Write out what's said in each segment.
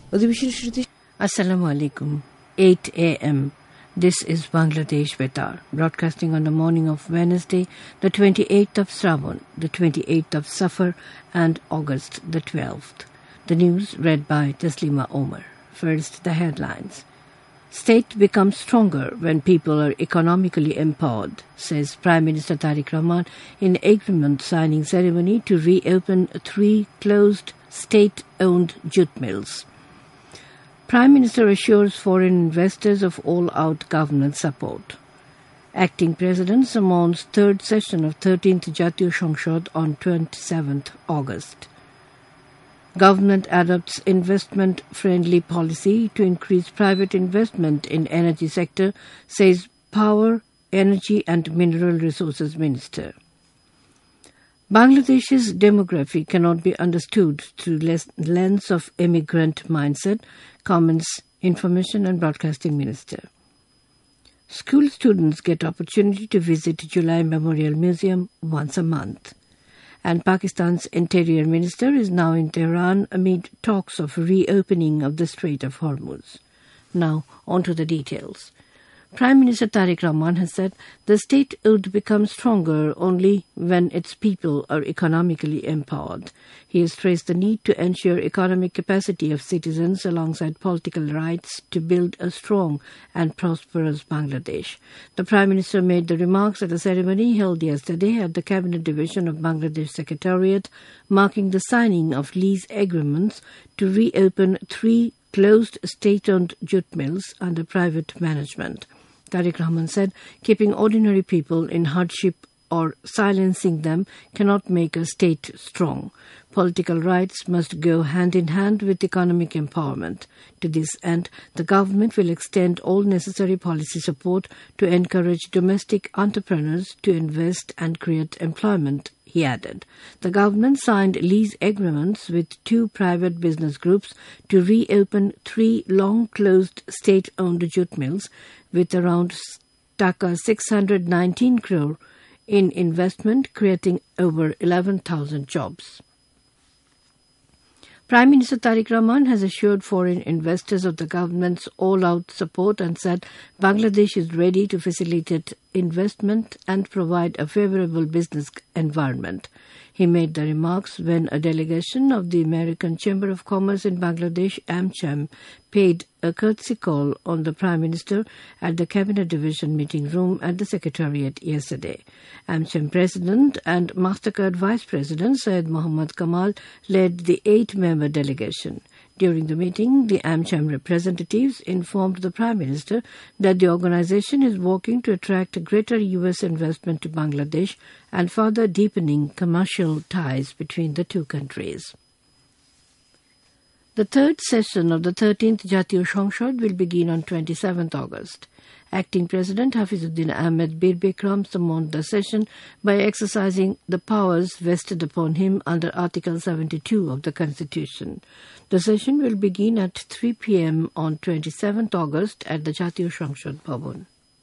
Assalamu alaikum. 8 a.m. This is Bangladesh Betar, broadcasting on the morning of Wednesday, the 28th of Shravan, the 28th of Safar, and August the 12th. The news read by Taslima Omar. First, the headlines. State becomes stronger when people are economically empowered, says Prime Minister Tariq Rahman in agreement signing ceremony to reopen 3 closed state-owned jute mills. Prime Minister assures foreign investors of all-out government support. Acting President summons third session of 13th Jatiyo সংসদ on 27th August. Government adopts investment-friendly policy to increase private investment in energy sector, says Power, Energy and Mineral Resources Minister. Bangladesh's demography cannot be understood through lens of immigrant mindset, comments Information and Broadcasting Minister. School students get opportunity to visit July Memorial Museum once a month. And Pakistan's Interior Minister is now in Tehran amid talks of reopening of the Strait of Hormuz. Now, on to the details. Prime Minister Tariq Rahman has said the state would become stronger only when its people are economically empowered. He has stressed the need to ensure economic capacity of citizens alongside political rights to build a strong and prosperous Bangladesh. The Prime Minister made the remarks at a ceremony held yesterday at the Cabinet Division of Bangladesh Secretariat, marking the signing of lease agreements to reopen 3 closed state-owned jute mills under private management. Tariq Rahman said, keeping ordinary people in hardship or silencing them cannot make a state strong. Political rights must go hand in hand with economic empowerment. To this end, the government will extend all necessary policy support to encourage domestic entrepreneurs to invest and create employment, he added. The government signed lease agreements with 2 private business groups to reopen 3 long-closed state-owned jute mills with around Taka 619 crore in investment, creating over 11,000 jobs. Prime Minister Tariq Rahman has assured foreign investors of the government's all-out support and said Bangladesh is ready to facilitate investment and provide a favourable business environment. He made the remarks when a delegation of the American Chamber of Commerce in Bangladesh, AmCham, paid a courtesy call on the Prime Minister at the Cabinet Division meeting room at the Secretariat yesterday. AmCham President and MasterCard Vice President Syed Mohammad Kamal led the 8-member delegation. During the meeting, the AmCham representatives informed the Prime Minister that the organization is working to attract greater U.S. investment to Bangladesh and further deepening commercial ties between the 2 countries. The third session of the 13th Jatiyo সংসদ will begin on 27th August. Acting President Hafizuddin Ahmed Bir Bikram summoned the session by exercising the powers vested upon him under Article 72 of the Constitution. The session will begin at 3 p.m. on 27th August at the Jatiyo সংসদ Bhavan.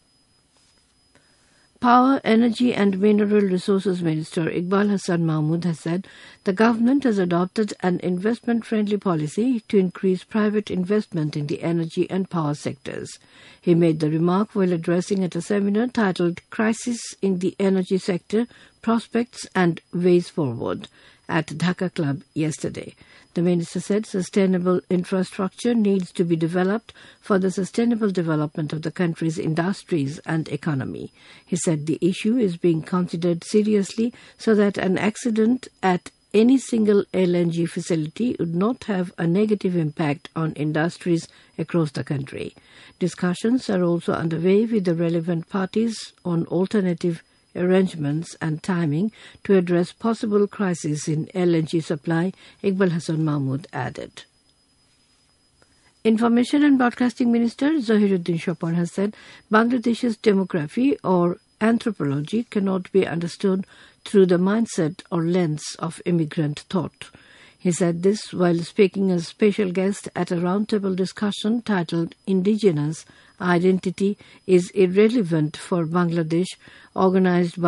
Power, Energy and Mineral Resources Minister Iqbal Hasan Mahmood has said the government has adopted an investment-friendly policy to increase private investment in the energy and power sectors. He made the remark while addressing at a seminar titled Crisis in the Energy Sector, Prospects and Ways Forward at Dhaka Club yesterday. The minister said sustainable infrastructure needs to be developed for the sustainable development of the country's industries and economy. He said the issue is being considered seriously so that an accident at any single LNG facility would not have a negative impact on industries across the country. Discussions are also underway with the relevant parties on alternative arrangements and timing to address possible crises in LNG supply, Iqbal Hasan Mahmood added. Information and Broadcasting Minister Zahiruddin Chopar has said Bangladesh's demography or anthropology cannot be understood through the mindset or lens of immigrant thought. He said this while speaking as special guest at a roundtable discussion titled Indigenous Identity is Irrelevant for Bangladesh, organized by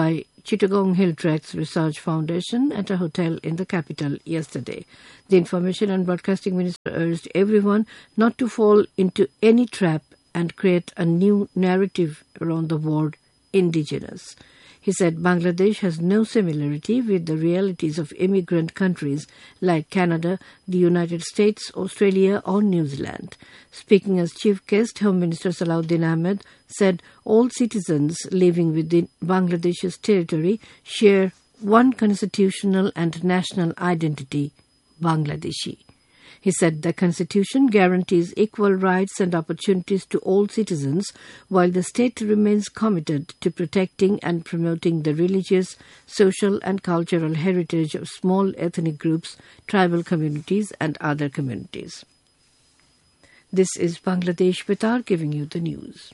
Chittagong Hill Tracks Research Foundation at a hotel in the capital yesterday. The Information and Broadcasting Minister urged everyone not to fall into any trap and create a new narrative around the word indigenous. He said Bangladesh has no similarity with the realities of immigrant countries like Canada, the United States, Australia or New Zealand. Speaking as chief guest, Home Minister Salahuddin Ahmed said all citizens living within Bangladesh's territory share one constitutional and national identity, Bangladeshi. He said the Constitution guarantees equal rights and opportunities to all citizens, while the state remains committed to protecting and promoting the religious, social and cultural heritage of small ethnic groups, tribal communities and other communities. This is Bangladesh Betar giving you the news.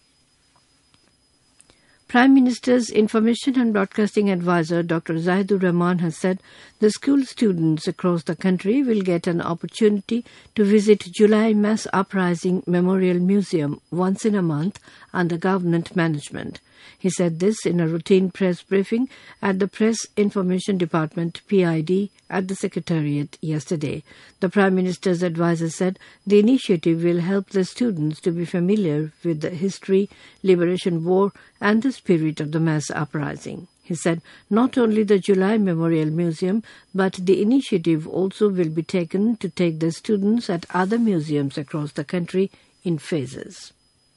Prime Minister's Information and Broadcasting Advisor Dr. Zahidur Rahman has said the school students across the country will get an opportunity to visit July Mass Uprising Memorial Museum once in a month under government management. He said this in a routine press briefing at the Press Information Department PID at the Secretariat yesterday. The Prime Minister's advisor said the initiative will help the students to be familiar with the history, liberation war and the spirit of the mass uprising. He said not only the July Memorial Museum, but the initiative also will be taken to take the students at other museums across the country in phases.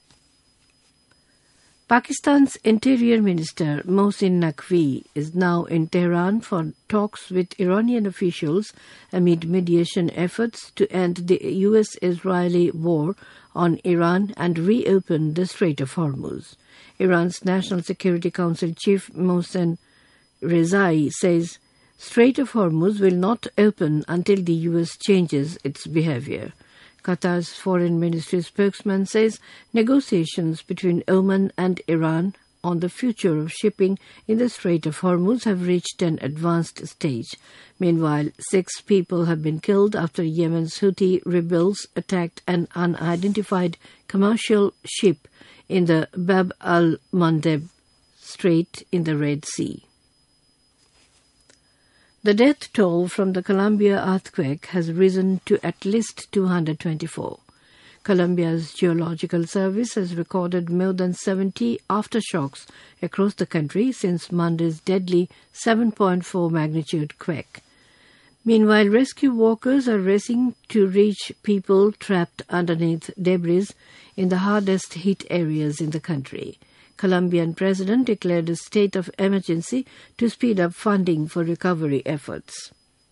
Pakistan's Interior Minister Mohsin Naqvi is now in Tehran for talks with Iranian officials amid mediation efforts to end the US-Israeli war on Iran and reopen the Strait of Hormuz. Iran's National Security Council Chief Mohsen Rezai says Strait of Hormuz will not open until the US changes its behavior. Qatar's Foreign Ministry spokesman says negotiations between Oman and Iran on the future of shipping in the Strait of Hormuz have reached an advanced stage. Meanwhile, 6 people have been killed after Yemen's Houthi rebels attacked an unidentified commercial ship in the Bab al-Mandeb Strait in the Red Sea. The death toll from the Colombia earthquake has risen to at least 224. Colombia's Geological Service has recorded more than 70 aftershocks across the country since Monday's deadly 7.4 magnitude quake. Meanwhile, rescue workers are racing to reach people trapped underneath debris in the hardest hit areas in the country. Colombian president declared a state of emergency to speed up funding for recovery efforts.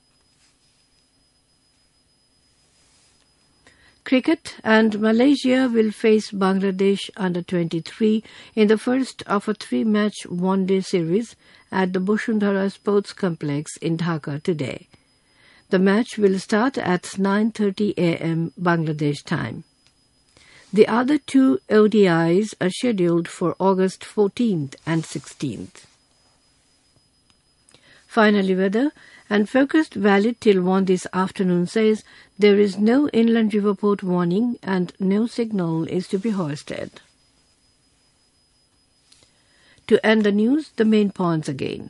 Cricket, and Malaysia will face Bangladesh under-23 in the first of a 3-match one-day series at the Bosundhara Sports Complex in Dhaka today. The match will start at 9:30 a.m. Bangladesh time. The other 2 ODIs are scheduled for August 14th and 16th. Finally, weather, and forecast valid till 1 this afternoon says there is no inland river port warning and no signal is to be hoisted. To end the news, the main points again.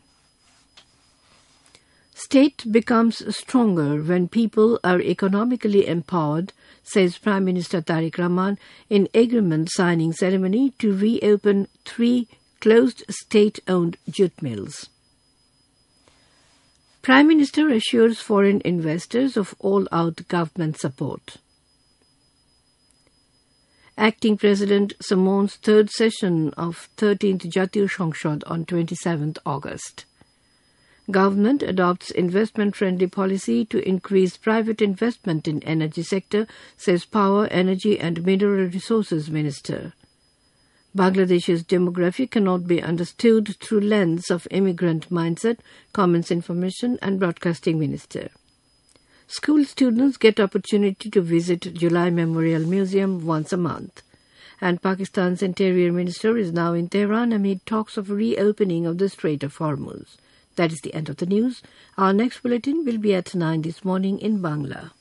State becomes stronger when people are economically empowered, says Prime Minister Tariq Rahman in agreement signing ceremony to reopen 3 closed state-owned jute mills. Prime Minister assures foreign investors of all-out government support. Acting President summons 3rd session of 13th Jatiya Sangshad on 27th August. Government adopts investment-friendly policy to increase private investment in energy sector, says Power, Energy and Mineral Resources Minister. Bangladesh's demography cannot be understood through lens of immigrant mindset, comments Information and Broadcasting Minister. School students get opportunity to visit July Memorial Museum once a month. And Pakistan's Interior Minister is now in Tehran amid talks of reopening of the Strait of Hormuz. That is the end of the news. Our next bulletin will be at 9 this morning in Bangla.